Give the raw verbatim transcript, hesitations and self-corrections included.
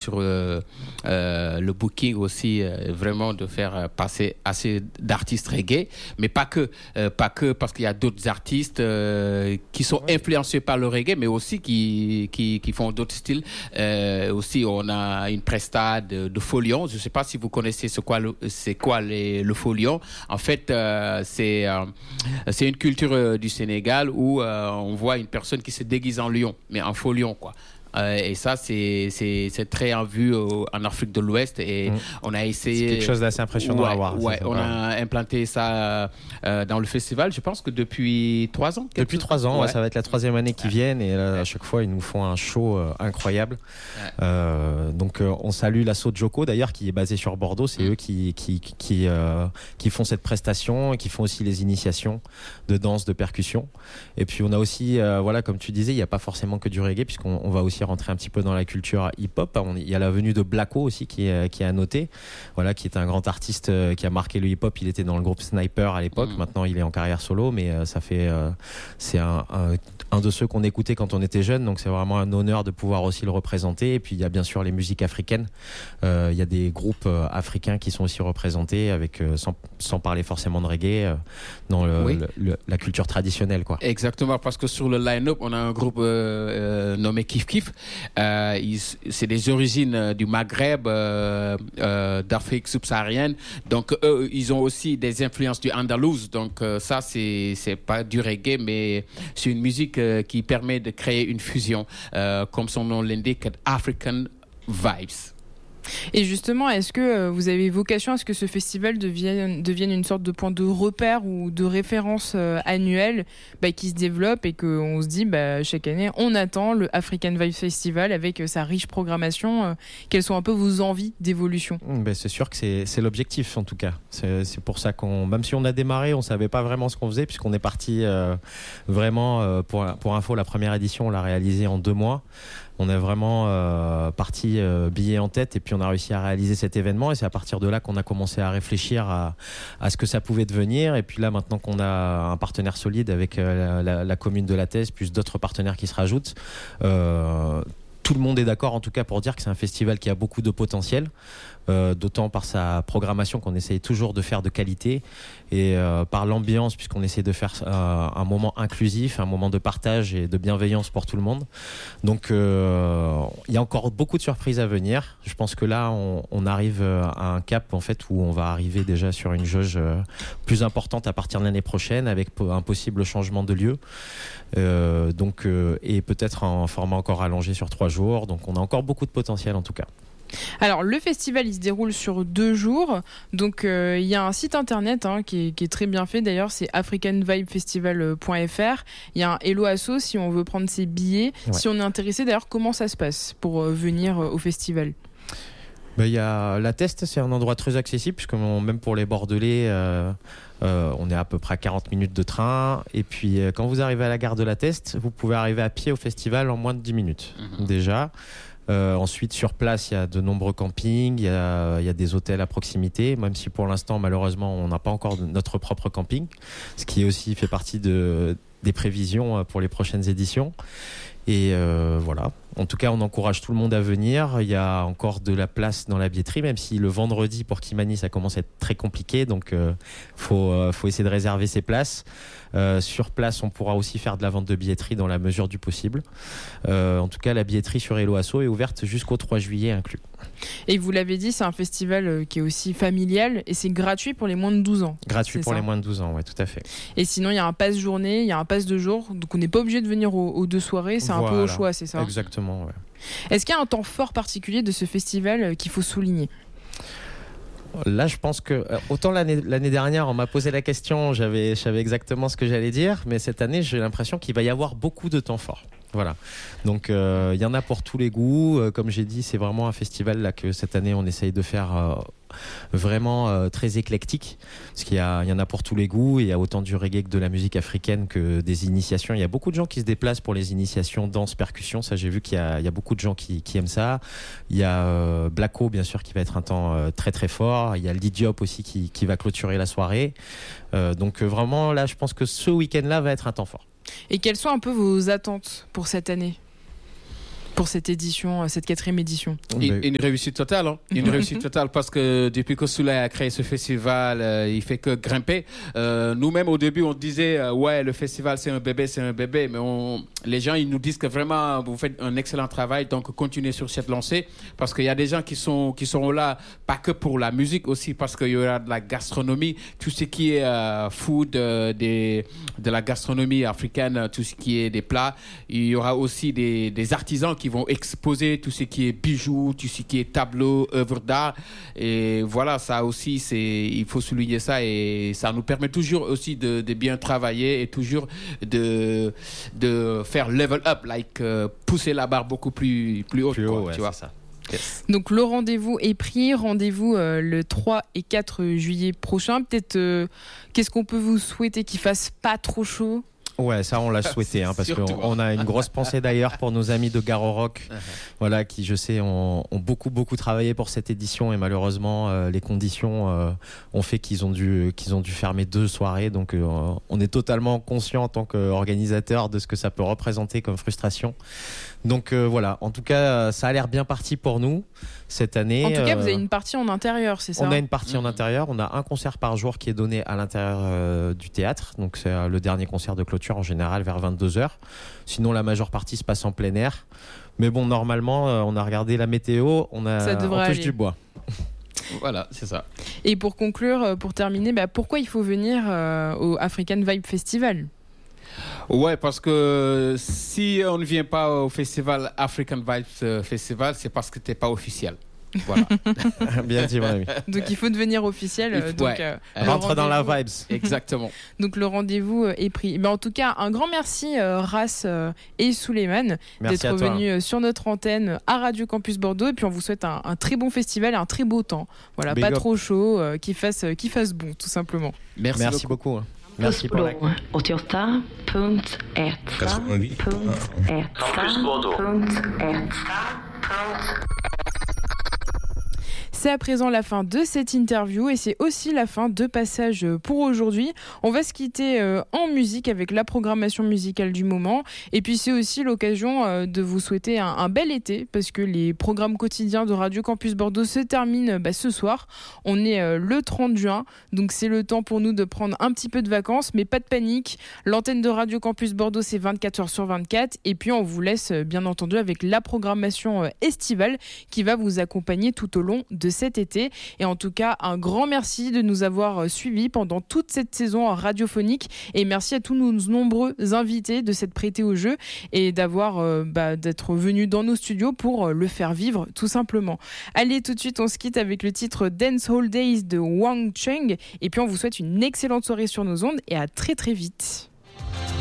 sur euh, euh, le booking aussi, euh, vraiment de faire passer assez d'artistes reggae, mais pas que, euh, pas que parce qu'il y a d'autres artistes euh, qui sont ouais. influencés par le reggae, mais aussi qui qui, qui font d'autres styles. Euh, aussi, on a une presta de, de Folion. Je ne sais pas si vous connaissez ce quoi le, c'est quoi les, le Folion. En fait, euh, c'est euh, c'est une culture euh, du Sénégal où euh, on voit une personne qui se déguise en lion, mais en faux lion, quoi. Euh, et ça, c'est, c'est, c'est très en vue au, en Afrique de l'Ouest. Et mmh. on a essayé. C'est quelque chose d'assez impressionnant ouais, à voir. Ouais, on a implanté ça euh, dans le festival, je pense que depuis trois ans. Depuis trois ans, ouais. Ouais, ça va être la troisième année qui ouais. viennent. Et là, ouais. à chaque fois, ils nous font un show euh, incroyable. Ouais. Euh, donc, euh, on salue l'assaut Joko, d'ailleurs, qui est basé sur Bordeaux. C'est mmh. eux qui, qui, qui, qui, euh, qui font cette prestation et qui font aussi les initiations de danse, de percussion. Et puis, on a aussi, euh, voilà, comme tu disais, il n'y a pas forcément que du reggae, puisqu'on on va aussi rentrer un petit peu dans la culture hip-hop. Il y a la venue de Blacko aussi qui est, qui est à noter, voilà, qui est un grand artiste qui a marqué le hip-hop. Il était dans le groupe Sniper à l'époque. Mmh. Maintenant, il est en carrière solo, mais ça fait, euh, c'est un, un, un de ceux qu'on écoutait quand on était jeune. Donc, c'est vraiment un honneur de pouvoir aussi le représenter. Et puis, il y a bien sûr les musiques africaines. Euh, il y a des groupes euh, africains qui sont aussi représentés avec, euh, sans, sans parler forcément de reggae, euh, dans le, oui. le, le, la culture traditionnelle, quoi. Exactement, parce que sur le line-up, on a un groupe euh, euh, nommé Kif Kif. Euh, ils, c'est des origines euh, du Maghreb, euh, euh, d'Afrique subsaharienne. Donc, eux, ils ont aussi des influences du andalouse. Donc, euh, ça, c'est, c'est pas du reggae, mais c'est une musique euh, qui permet de créer une fusion, euh, comme son nom l'indique, African Vibes. Et justement, est-ce que vous avez vocation à ce que ce festival devienne, devienne une sorte de point de repère ou de référence euh, annuelle bah, qui se développe et qu'on se dit bah, chaque année, on attend le African Vibe Festival avec euh, sa riche programmation. Euh, quelles sont un peu vos envies d'évolution ? Ben, c'est sûr que c'est, c'est l'objectif en tout cas. C'est, c'est pour ça qu'on, même si on a démarré, on ne savait pas vraiment ce qu'on faisait puisqu'on est parti euh, vraiment, euh, pour, pour info, la première édition, on l'a réalisée en deux mois. On est vraiment euh, parti euh, billet en tête et puis on a réussi à réaliser cet événement et c'est à partir de là qu'on a commencé à réfléchir à, à ce que ça pouvait devenir. Et puis là, maintenant qu'on a un partenaire solide avec euh, la, la commune de La Thèse plus d'autres partenaires qui se rajoutent, euh, tout le monde est d'accord en tout cas pour dire que c'est un festival qui a beaucoup de potentiel, euh, d'autant par sa programmation qu'on essaye toujours de faire de qualité et euh, par l'ambiance puisqu'on essaie de faire euh, un moment inclusif, un moment de partage et de bienveillance pour tout le monde. Donc euh, il y a encore beaucoup de surprises à venir. Je pense que là on, on arrive à un cap en fait où on va arriver déjà sur une jauge euh, plus importante à partir de l'année prochaine avec un possible changement de lieu. Euh, donc euh, et peut-être un format encore allongé sur trois jours. Donc on a encore beaucoup de potentiel en tout cas. Alors le festival il se déroule sur deux jours, donc il euh, y a un site internet hein, qui, est, qui est très bien fait d'ailleurs, c'est african vibe festival point f r. Il y a un Hello Asso si on veut prendre ses billets, ouais. Si on est intéressé d'ailleurs comment ça se passe pour euh, venir euh, au festival? Ben, y a la Teste, c'est un endroit très accessible puisque on, même pour les Bordelais euh, euh, on est à peu près à quarante minutes de train et puis euh, quand vous arrivez à la gare de la Teste vous pouvez arriver à pied au festival en moins de dix minutes mmh. déjà. Euh, ensuite, sur place, il y a de nombreux campings, il y a, il y a des hôtels à proximité, même si pour l'instant, malheureusement, on n'a pas encore notre propre camping, ce qui aussi fait partie de, des prévisions pour les prochaines éditions. Et euh, voilà. En tout cas, on encourage tout le monde à venir. Il y a encore de la place dans la billetterie, même si le vendredi pour Kimani, ça commence à être très compliqué. Donc, il euh, faut, euh, faut essayer de réserver ses places. Euh, sur place, on pourra aussi faire de la vente de billetterie dans la mesure du possible. Euh, en tout cas, la billetterie sur Hello Asso est ouverte jusqu'au trois juillet inclus. Et vous l'avez dit, c'est un festival qui est aussi familial et c'est gratuit pour les moins de douze ans. Gratuit pour ça les moins de douze ans, oui, tout à fait. Et sinon, il y a un pass journée, il y a un pass de jour, donc on n'est pas obligé de venir aux, aux deux soirées, c'est voilà. Un peu au choix, c'est ça ? Exactement, ouais. Est-ce qu'il y a un temps fort particulier de ce festival qu'il faut souligner ? Là, je pense que autant l'année, l'année dernière, on m'a posé la question, j'avais, je savais exactement ce que j'allais dire, mais cette année, j'ai l'impression qu'il va y avoir beaucoup de temps fort. Voilà. Donc, il euh, y en a pour tous les goûts. Euh, comme j'ai dit, c'est vraiment un festival là que cette année, on essaye de faire euh, vraiment euh, très éclectique, parce qu'il y, a, il y en a pour tous les goûts. Il y a autant du reggae que de la musique africaine que des initiations. Il y a beaucoup de gens qui se déplacent pour les initiations danse, percussion. Ça, j'ai vu qu'il y a, il y a beaucoup de gens qui, qui aiment ça. Il y a euh, Blacko, bien sûr, qui va être un temps euh, très très fort. Il y a le Diop aussi qui, qui va clôturer la soirée. Euh, donc, euh, vraiment, là, je pense que ce week-end-là va être un temps fort. Et quelles sont un peu vos attentes pour cette année ? pour cette édition, cette quatrième édition. Une, une réussite totale, hein. Une réussite totale parce que depuis que Souley a créé ce festival, euh, il fait que grimper. Euh, nous-mêmes au début on disait euh, ouais le festival c'est un bébé, c'est un bébé, mais on, les gens ils nous disent que vraiment vous faites un excellent travail, donc continuez sur cette lancée parce qu'il y a des gens qui sont qui seront là pas que pour la musique aussi parce qu'il y aura de la gastronomie, tout ce qui est euh, food, euh, des, de la gastronomie africaine, tout ce qui est des plats. Il y aura aussi des, des artisans qui vont exposer tout ce qui est bijoux, tout ce qui est tableaux, œuvres d'art. Et voilà, ça aussi, c'est, il faut souligner ça et ça nous permet toujours aussi de, de bien travailler et toujours de, de faire level up, like euh, pousser la barre beaucoup plus, plus haute. Plus haut, quoi, ouais, tu vois. c'est ça. Yes. Donc le rendez-vous est pris, rendez-vous euh, le trois et quatre juillet prochain. Peut-être, euh, qu'est-ce qu'on peut vous souhaiter, qu'il fasse pas trop chaud? Ouais, ça on l'a souhaité, hein, parce qu'on on a une grosse pensée d'ailleurs pour nos amis de Garo Rock, uh-huh. voilà, qui je sais ont, ont beaucoup beaucoup travaillé pour cette édition et malheureusement euh, les conditions euh, ont fait qu'ils ont dû qu'ils ont dû fermer deux soirées, donc euh, on est totalement conscient en tant qu'organisateur de ce que ça peut représenter comme frustration. Donc euh, voilà, en tout cas ça a l'air bien parti pour nous cette année. En tout cas, euh, vous avez une partie en intérieur, c'est ça? On a une partie mmh. en intérieur, on a un concert par jour qui est donné à l'intérieur euh, du théâtre, donc c'est euh, le dernier concert de clôture en général vers vingt-deux heures. Sinon la majeure partie se passe en plein air. Mais bon, normalement, euh, on a regardé la météo, on a ça devrait on touche aller. du bois. Voilà, c'est ça. Et pour conclure, pour terminer, bah, pourquoi il faut venir euh, au African Vibe Festival? Ouais, parce que si on ne vient pas au festival African Vibes Festival, c'est parce que t'es pas officiel. Voilà. Bien dit, mon ami. Donc il faut devenir officiel. Il faut, donc, ouais. euh, rentre dans la vibes. Exactement. Donc le rendez-vous est pris. Mais en tout cas, un grand merci euh, Ras euh, et Souleymane d'être venus sur notre antenne à Radio Campus Bordeaux. Et puis on vous souhaite un, un très bon festival et un très beau temps. Voilà, Big pas up. Trop chaud, euh, qu'il fasse, euh, qu'il fasse bon, tout simplement. Merci, merci beaucoup. beaucoup. Merci pour la... C'est à présent la fin de cette interview et c'est aussi la fin de Passage pour aujourd'hui. On va se quitter euh, en musique avec la programmation musicale du moment et puis c'est aussi l'occasion euh, de vous souhaiter un, un bel été parce que les programmes quotidiens de Radio Campus Bordeaux se terminent bah, ce soir. On est euh, le trente juin, donc c'est le temps pour nous de prendre un petit peu de vacances, mais pas de panique. L'antenne de Radio Campus Bordeaux c'est vingt-quatre heures sur vingt-quatre et puis on vous laisse bien entendu avec la programmation euh, estivale qui va vous accompagner tout au long de cet été. Et en tout cas, un grand merci de nous avoir suivis pendant toute cette saison radiophonique et merci à tous nos nombreux invités de s'être prêtés au jeu et d'avoir euh, bah, d'être venus dans nos studios pour le faire vivre tout simplement. Allez, tout de suite, on se quitte avec le titre Dance Hall Days de Wang Chung et puis on vous souhaite une excellente soirée sur nos ondes et à très très vite.